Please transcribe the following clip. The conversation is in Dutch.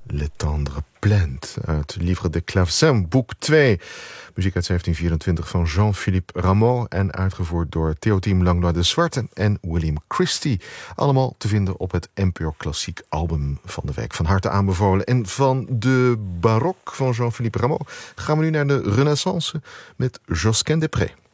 Le Tendre Plainte uit Livre de Clavecin, boek 2. Muziek uit 1724 van Jean-Philippe Rameau en uitgevoerd door Théotime Langlois de Zwarte en William Christie. Allemaal te vinden op het NPO Klassiek album van de week. Van harte aanbevolen. En van de barok van Jean-Philippe Rameau gaan we nu naar de Renaissance met Josquin des Prés.